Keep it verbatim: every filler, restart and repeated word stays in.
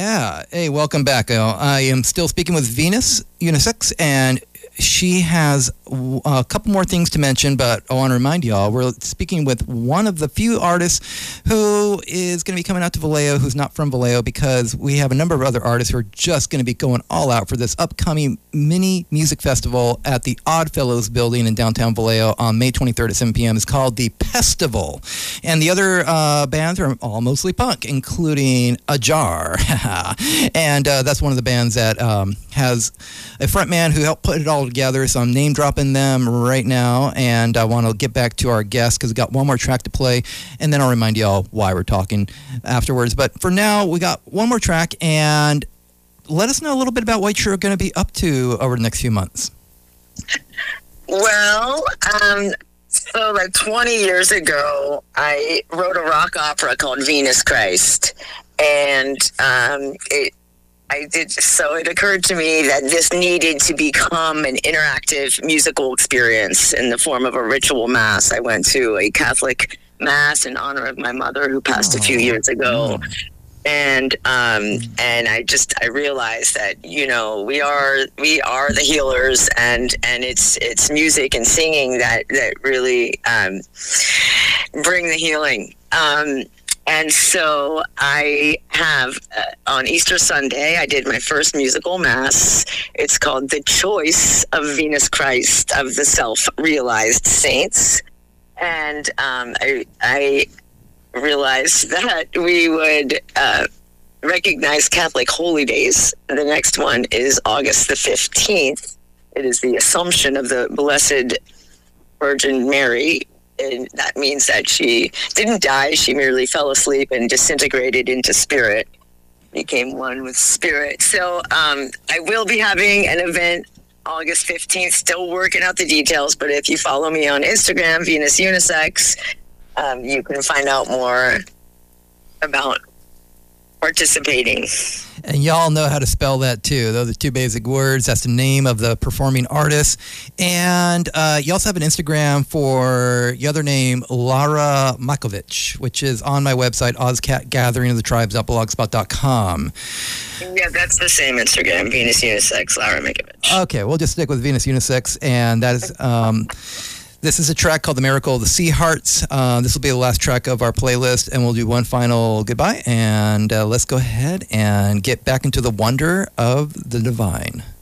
Yeah. Hey, welcome back. Uh, I am still speaking with Venus Unisex, and she has a couple more things to mention, but I want to remind y'all, we're speaking with one of the few artists who is going to be coming out to Vallejo, who's not from Vallejo, because we have a number of other artists who are just going to be going all out for this upcoming mini music festival at the Oddfellows building in downtown Vallejo on May twenty-third at seven p.m. It's called the Pestival. And the other uh, bands are all mostly punk, including Ajar. and uh, that's one of the bands that um, has a frontman who helped put it all together, so I'm name dropping them right now, and I want to get back to our guests because we got one more track to play, and then I'll remind y'all why we're talking afterwards. But for now, we got one more track, and let us know a little bit about what you're going to be up to over the next few months. Well, um, so like twenty years ago, I wrote a rock opera called Venus Christ, and um, it I did. So it occurred to me that this needed to become an interactive musical experience in the form of a ritual mass. I went to a Catholic mass in honor of my mother, who passed oh. a few years ago. Oh. And um, and I just I realized that, you know, we are we are the healers, and, and it's it's music and singing that that really um, bring the healing. Um, And so I have, uh, on Easter Sunday, I did my first musical mass. It's called The Choice of Venus Christ of the Self-Realized Saints. And um, I, I realized that we would uh, recognize Catholic holy days. The next one is August the fifteenth. It is the Assumption of the Blessed Virgin Mary. And that means that she didn't die. She merely fell asleep and disintegrated into spirit, became one with spirit. So um, I will be having an event August fifteenth, still working out the details. But if you follow me on Instagram, Venus Unisex, um, you can find out more about participating. And y'all know how to spell that too. Those are two basic words. That's the name of the performing artist. And uh, you also have an Instagram for your other name, Lara Makovich, which is on my website, ozcat gathering of the tribes dot blogspot dot com. Yeah, that's the same Instagram, Venus Unisex, Lara Makovich. Okay, we'll just stick with Venus Unisex, and that is... Um, This is a track called The Miracle of the Sea Hearts. Uh, this will be the last track of our playlist, and we'll do one final goodbye. And uh, let's go ahead and get back into the wonder of the divine.